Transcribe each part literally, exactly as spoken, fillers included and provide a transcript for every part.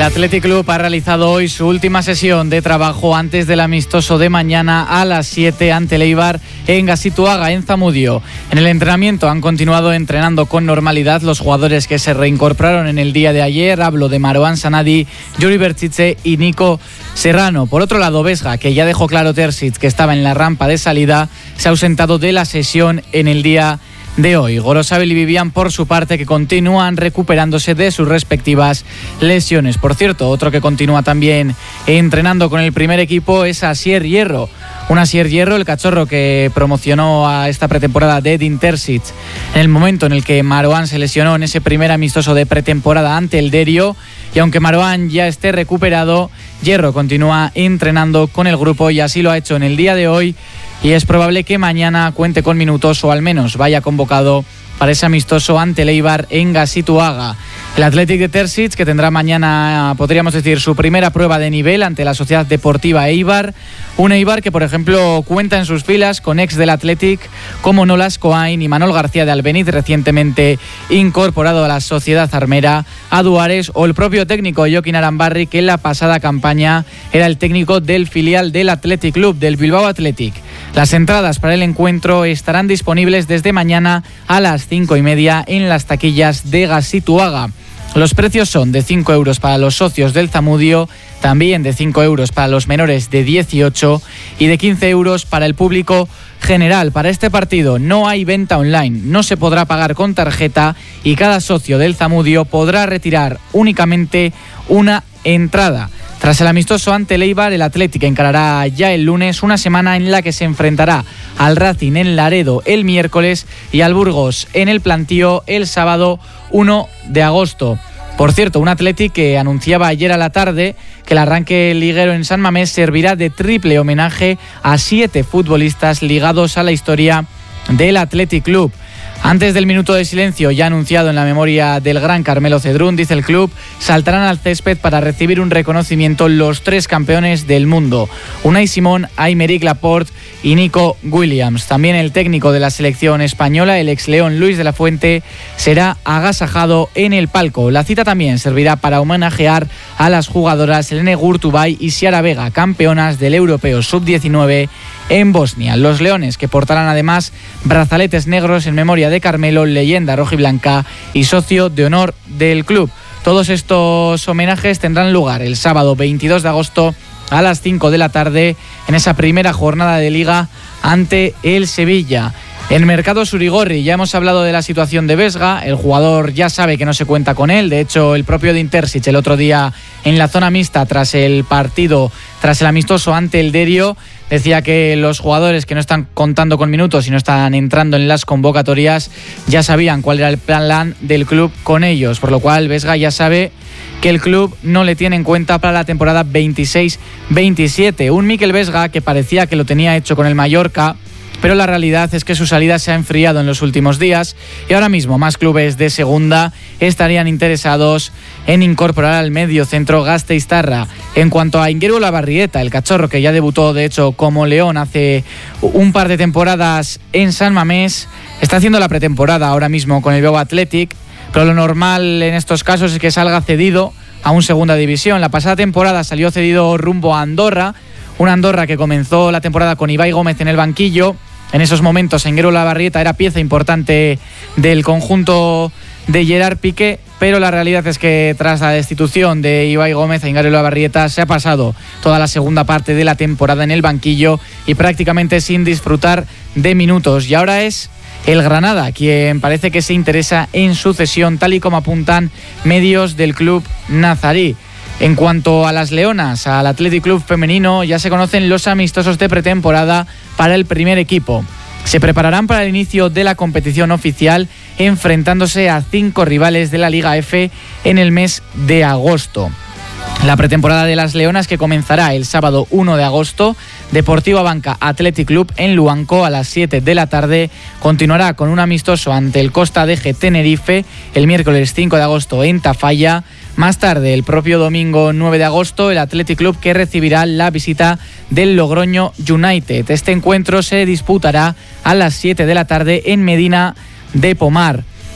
Athletic Club ha realizado hoy su última sesión de trabajo antes del amistoso de mañana a las siete ante el Eibar en Gazituaga, en Zamudio. En el entrenamiento han continuado entrenando con normalidad los jugadores que se reincorporaron en el día de ayer. Hablo de Marouane Sanadi, Yuri Berchiche y Nico Serrano. Por otro lado, Vesga, que ya dejó claro Terzic que estaba en la rampa de salida, se ha ausentado de la sesión en el día de hoy. Gorosabel y Vivian, por su parte, que continúan recuperándose de sus respectivas lesiones. Por cierto, otro que continúa también entrenando con el primer equipo es Asier Hierro. Un Asier Hierro, el cachorro que promocionó a esta pretemporada de Edin Terzic en el momento en el que Marouane se lesionó en ese primer amistoso de pretemporada ante el Derio. Y aunque Marouane ya esté recuperado, Hierro continúa entrenando con el grupo y así lo ha hecho en el día de hoy. Y es probable que mañana cuente con minutos o al menos vaya convocado para ese amistoso ante el Eibar en Gazituaga. El Athletic de Terzic, que tendrá mañana, podríamos decir, su primera prueba de nivel ante la Sociedad Deportiva Eibar. Un Eibar que, por ejemplo, cuenta en sus filas con ex del Athletic como Nolas Coain y Manol García de Albeniz, recientemente incorporado a la Sociedad Armera, a Duares, o el propio técnico Joaquín Arambarri, que en la pasada campaña era el técnico del filial del Athletic Club, del Bilbao Athletic. Las entradas para el encuentro estarán disponibles desde mañana a las cinco y media en las taquillas de Gazituaga. Los precios son de cinco euros para los socios del Zamudio, también de cinco euros para los menores de dieciocho y de quince euros para el público general. Para este partido no hay venta online, no se podrá pagar con tarjeta y cada socio del Zamudio podrá retirar únicamente una entrada. Tras el amistoso ante el Eibar, el Athletic encarará ya el lunes una semana en la que se enfrentará al Racing en Laredo el miércoles y al Burgos en el Plantío el sábado uno de agosto. Por cierto, un Athletic que anunciaba ayer a la tarde que el arranque liguero en San Mamés servirá de triple homenaje a siete futbolistas ligados a la historia del Athletic Club. Antes del minuto de silencio ya anunciado en la memoria del gran Carmelo Cedrún, dice el club, saltarán al césped para recibir un reconocimiento los tres campeones del mundo, Unai Simón, Aymeric Laporte y Nico Williams. También el técnico de la selección española, el ex León Luis de la Fuente, será agasajado en el palco. La cita también servirá para homenajear a las jugadoras Helene Gurtubay y Siara Vega, campeonas del Europeo sub diecinueve en Bosnia. Los leones, que portarán además brazaletes negros en memoria de Carmelo, leyenda rojiblanca y socio de honor del club. Todos estos homenajes tendrán lugar el sábado veintidós de agosto a las cinco de la tarde en esa primera jornada de Liga ante el Sevilla. En Mercado Surigorri ya hemos hablado de la situación de Vesga. El jugador ya sabe que no se cuenta con él. De hecho, el propio Edin Terzic el otro día en la zona mixta tras el partido, tras el amistoso ante el Derio, decía que los jugadores que no están contando con minutos y no están entrando en las convocatorias ya sabían cuál era el plan del club con ellos, por lo cual Vesga ya sabe que el club no le tiene en cuenta para la temporada veintiséis veintisiete. Un Mikel Vesga que parecía que lo tenía hecho con el Mallorca, pero la realidad es que su salida se ha enfriado en los últimos días y ahora mismo más clubes de segunda estarían interesados en incorporar al medio centro gasteiztarra. En cuanto a Inguero Olabarrieta, el cachorro que ya debutó de hecho como León hace un par de temporadas en San Mamés, está haciendo la pretemporada ahora mismo con el Bilbao Athletic, pero lo normal en estos casos es que salga cedido a un segunda división. La pasada temporada salió cedido rumbo a Andorra, una Andorra que comenzó la temporada con Ibai Gómez en el banquillo. En esos momentos, Inguero Olabarrieta era pieza importante del conjunto de Gerard Piqué, pero la realidad es que tras la destitución de Ibai Gómez, Inguero Olabarrieta se ha pasado toda la segunda parte de la temporada en el banquillo y prácticamente sin disfrutar de minutos. Y ahora es el Granada quien parece que se interesa en su cesión, tal y como apuntan medios del club nazarí. En cuanto a las leonas, al Athletic Club femenino, ya se conocen los amistosos de pretemporada para el primer equipo. Se prepararán para el inicio de la competición oficial enfrentándose a cinco rivales de la Liga F en el mes de agosto. La pretemporada de las leonas, que comenzará el sábado uno de agosto, Deportivo Abanca Athletic Club en Luanco a las siete de la tarde, continuará con un amistoso ante el Costa de G Tenerife el miércoles cinco de agosto en Tafalla. Más tarde, el propio domingo nueve de agosto, el Athletic Club que recibirá la visita del Logroño United. Este encuentro se disputará a las siete de la tarde en Medina de Pomar.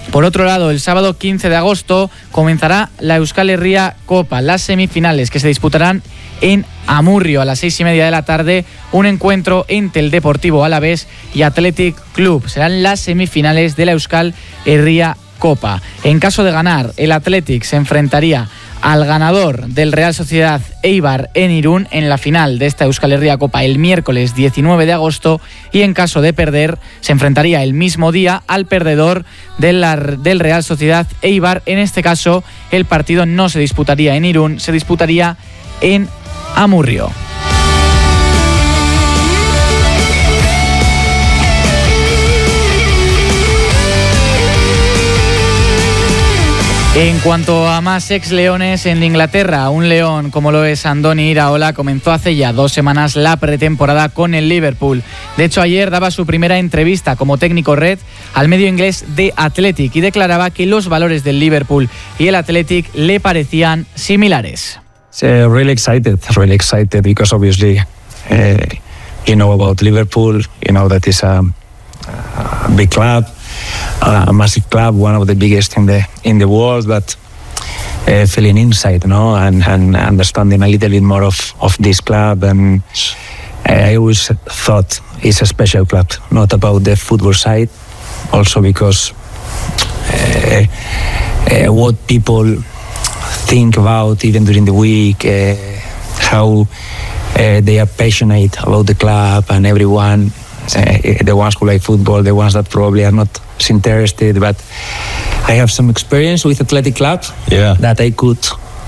Por otro lado, el sábado quince de agosto comenzará la Euskal Herria Copa, las semifinales que se disputarán en Amurrio a las seis y media de la tarde, un encuentro entre el Deportivo Alavés y Athletic Club. Serán las semifinales de la Euskal Herria Copa. En caso de ganar, el Athletic se enfrentaría al ganador del Real Sociedad Eibar en Irún en la final de esta Euskal Herria Copa el miércoles diecinueve de agosto, y en caso de perder se enfrentaría el mismo día al perdedor de la, del Real Sociedad Eibar. En este caso el partido no se disputaría en Irún, se disputaría en Amurrio. En cuanto a más ex leones en Inglaterra, un león como lo es Andoni Iraola comenzó hace ya dos semanas la pretemporada con el Liverpool. De hecho, ayer daba su primera entrevista como técnico red al medio inglés The Athletic y declaraba que los valores del Liverpool y el Athletic le parecían similares. So really excited, really excited because obviously, uh, you know about Liverpool, you know that it's a, a big club. A massive club, one of the biggest in the in the world, but uh, feeling inside, no, and, and understanding a little bit more of, of this club, and I always thought it's a special club, not about the football side, also because uh, uh, what people think about even during the week, uh, how uh, they are passionate about the club and everyone. Uh, the ones who like football, the ones that probably are not interested, but I have some experience with Athletic Club yeah. that I could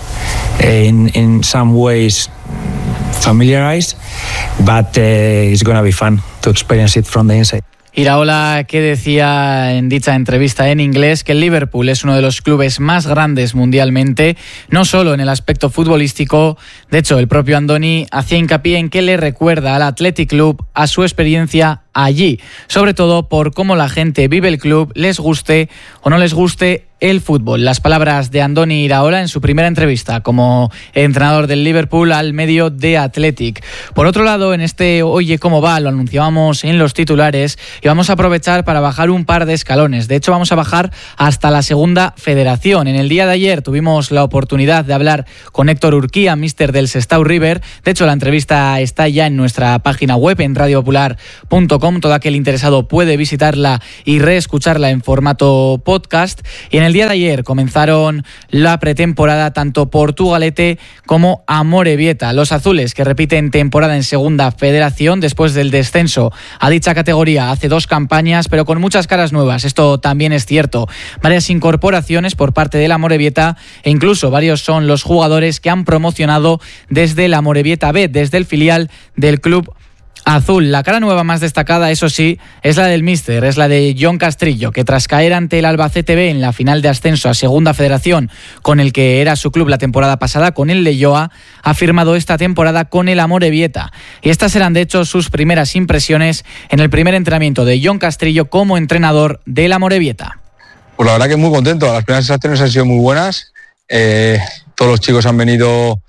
uh, in in some ways familiarize, but uh, it's gonna be fun to experience it from the inside. Iraola, que decía en dicha entrevista en inglés que el Liverpool es uno de los clubes más grandes mundialmente, no solo en el aspecto futbolístico. De hecho, el propio Andoni hacía hincapié en que le recuerda al Athletic Club a su experiencia allí, sobre todo por cómo la gente vive el club, les guste o no les guste el fútbol. Las palabras de Andoni Iraola en su primera entrevista como entrenador del Liverpool al medio de Athletic. Por otro lado, en este Oye Cómo Va, lo anunciábamos en los titulares y vamos a aprovechar para bajar un par de escalones. De hecho, vamos a bajar hasta la segunda federación. En el día de ayer tuvimos la oportunidad de hablar con Héctor Urquía, míster del Sestao River. De hecho, la entrevista está ya en nuestra página web en radio popular punto com. Todo aquel interesado puede visitarla y reescucharla en formato podcast. Y en el día de ayer comenzaron la pretemporada tanto Portugalete como Amorebieta. Los azules, que repiten temporada en segunda federación después del descenso a dicha categoría hace dos campañas, pero con muchas caras nuevas. Esto también es cierto. Varias incorporaciones por parte del Amorebieta e incluso varios son los jugadores que han promocionado desde el Amorebieta B, desde el filial del club azul. La cara nueva más destacada, eso sí, es la del míster, es la de Jon Castrillo, que tras caer ante el Albacete B en la final de ascenso a Segunda Federación, con el que era su club la temporada pasada, con el Leioa, ha firmado esta temporada con el Amorebieta. Y estas eran de hecho sus primeras impresiones en el primer entrenamiento de Jon Castrillo como entrenador del Amorebieta. Pues la verdad que muy contento, las primeras sensaciones han sido muy buenas, eh, todos los chicos han venido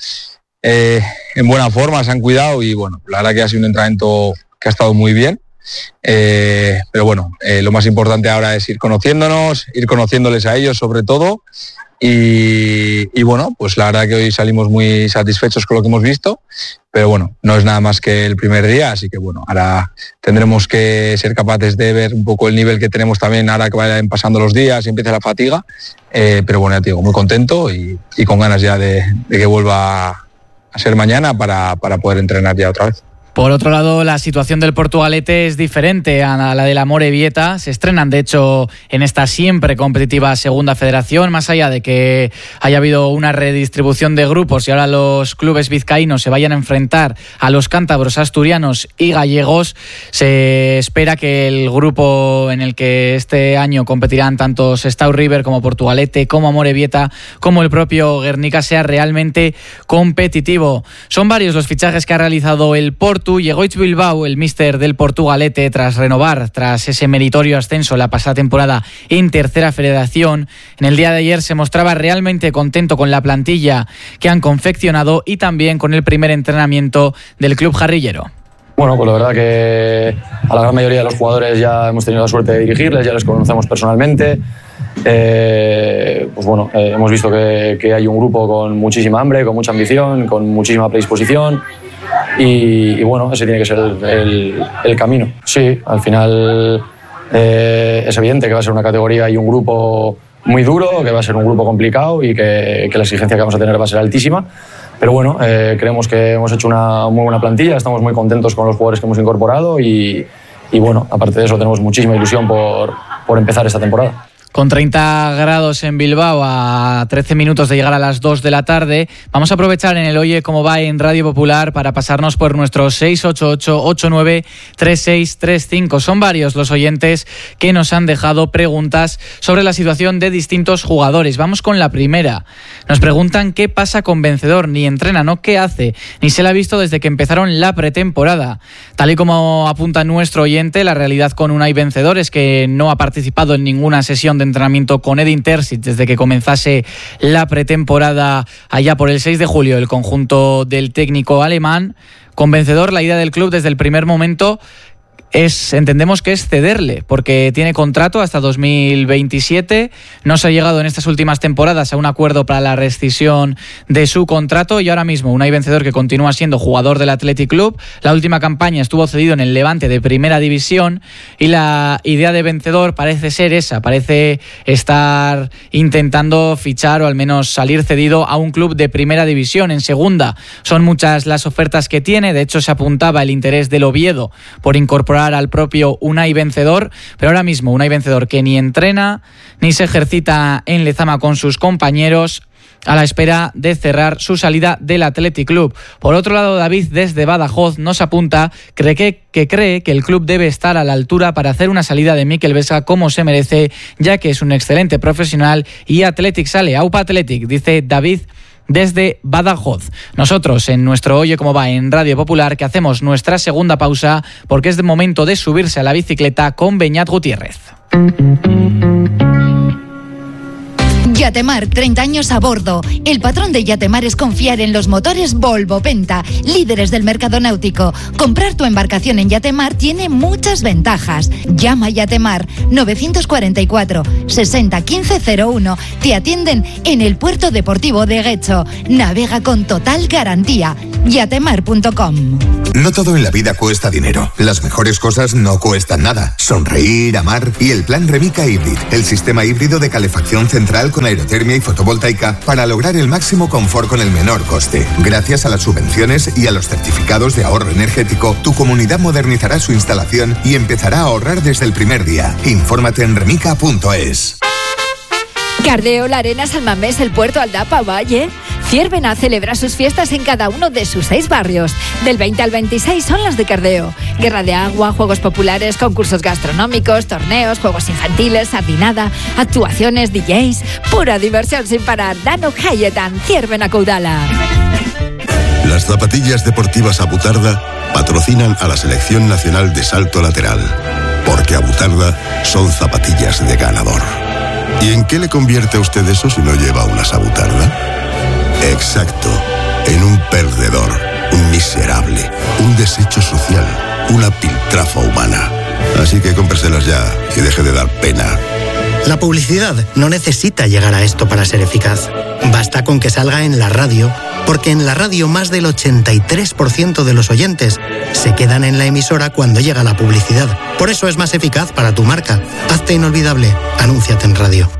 Eh, en buena forma, se han cuidado y bueno, la verdad que ha sido un entrenamiento que ha estado muy bien, eh, pero bueno, eh, lo más importante ahora es ir conociéndonos, ir conociéndoles a ellos sobre todo y, y bueno, pues la verdad que hoy salimos muy satisfechos con lo que hemos visto, pero bueno, no es nada más que el primer día, así que bueno, ahora tendremos que ser capaces de ver un poco el nivel que tenemos también ahora que vayan pasando los días y empiece la fatiga, eh, pero bueno, ya te digo, muy contento y, y con ganas ya de, de que vuelva a ser mañana para, para poder entrenar ya otra vez. Por otro lado, la situación del Portugalete es diferente a la del Amorebieta. Se estrenan, de hecho, en esta siempre competitiva Segunda Federación, más allá de que haya habido una redistribución de grupos y ahora los clubes vizcaínos se vayan a enfrentar a los cántabros, asturianos y gallegos. Se espera que el grupo en el que este año competirán tanto Sestao River como Portugalete, como Amorebieta, como el propio Guernica sea realmente competitivo. Son varios los fichajes que ha realizado el Porto. Llegó Egoitz Bilbao, el míster del Portugalete, tras renovar, tras ese meritorio ascenso la pasada temporada en tercera federación. En el día de ayer se mostraba realmente contento con la plantilla que han confeccionado y también con el primer entrenamiento del club jarrillero. Bueno, pues la verdad que a la gran mayoría de los jugadores ya hemos tenido la suerte de dirigirles, ya les conocemos personalmente. eh, pues bueno, eh, hemos visto que, que hay un grupo con muchísima hambre, con mucha ambición, con muchísima predisposición y, y bueno, ese tiene que ser el, el, el camino. Sí, al final eh, es evidente que va a ser una categoría y un grupo muy duro, que va a ser un grupo complicado y que, que la exigencia que vamos a tener va a ser altísima. Pero bueno, eh, creemos que hemos hecho una muy buena plantilla, estamos muy contentos con los jugadores que hemos incorporado y, y bueno, aparte de eso tenemos muchísima ilusión por, por empezar esta temporada. Con treinta grados en Bilbao a trece minutos de llegar a las dos de la tarde, vamos a aprovechar en el Oye Cómo Va en Radio Popular para pasarnos por nuestro seis ocho ocho, ocho nueve tres seis tres cinco. Son varios los oyentes que nos han dejado preguntas sobre la situación de distintos jugadores. Vamos con la primera. Nos preguntan qué pasa con Vencedor. Ni entrena, ¿no? ¿Qué hace? Ni se la ha visto desde que empezaron la pretemporada. Tal y como apunta nuestro oyente, la realidad con Unai Vencedor es que no ha participado en ninguna sesión de entrenamiento con Edin Terzic desde que comenzase la pretemporada allá por el seis de julio, el conjunto del técnico alemán. Con Vencedor, la idea del club desde el primer momento es, entendemos que es cederle, porque tiene contrato hasta dos mil veintisiete, no se ha llegado en estas últimas temporadas a un acuerdo para la rescisión de su contrato y ahora mismo Unai Vencedor, que continúa siendo jugador del Athletic Club, la última campaña estuvo cedido en el Levante de Primera División y la idea de Vencedor parece ser esa, parece estar intentando fichar o al menos salir cedido a un club de Primera División. En Segunda son muchas las ofertas que tiene, de hecho se apuntaba el interés del Oviedo por incorporar al propio Unai Vencedor, pero ahora mismo Unai Vencedor que ni entrena ni se ejercita en Lezama con sus compañeros, a la espera de cerrar su salida del Athletic Club. Por otro lado, David desde Badajoz nos apunta cree que, que cree que el club debe estar a la altura para hacer una salida de Mikel Vesga como se merece, ya que es un excelente profesional y Athletic sale. Aupa Athletic, dice David desde Badajoz. Nosotros en nuestro Oye Cómo Va en Radio Popular, que hacemos nuestra segunda pausa porque es de momento de subirse a la bicicleta con Beñat Gutiérrez. Yatemar, treinta años a bordo. El patrón de Yatemar es confiar en los motores Volvo Penta, líderes del mercado náutico. Comprar tu embarcación en Yatemar tiene muchas ventajas. Llama a Yatemar novecientos cuarenta y cuatro, sesenta, quince cero uno. Te atienden en el puerto deportivo de Guecho. Navega con total garantía. yatemar punto com. No todo en la vida cuesta dinero. Las mejores cosas no cuestan nada. Sonreír, amar y el plan Remica Hybrid, el sistema híbrido de calefacción central con aerotermia y fotovoltaica para lograr el máximo confort con el menor coste. Gracias a las subvenciones y a los certificados de ahorro energético, tu comunidad modernizará su instalación y empezará a ahorrar desde el primer día. Infórmate en remica punto es. Cardeo, La Arena, San Mamés, El Puerto, Aldapa, Valle. Ciervena celebra sus fiestas en cada uno de sus seis barrios. Del veinte al veintiséis son las de Cardeo. Guerra de agua, juegos populares, concursos gastronómicos, torneos, juegos infantiles, sardinada, actuaciones, D Js. Pura diversión sin parar. Dano Hayetan, Ciervena Caudala. Las zapatillas deportivas Abutarda patrocinan a la Selección Nacional de Salto Lateral. Porque Abutarda son zapatillas de ganador. ¿Y en qué le convierte a usted eso si no lleva una Abutarda? Exacto, en un perdedor, un miserable, un desecho social, una piltrafa humana. Así que cómpreselas ya y deje de dar pena. La publicidad no necesita llegar a esto para ser eficaz. Basta con que salga en la radio, porque en la radio más del ochenta y tres por ciento de los oyentes se quedan en la emisora cuando llega la publicidad. Por eso es más eficaz para tu marca. Hazte inolvidable. Anúnciate en radio.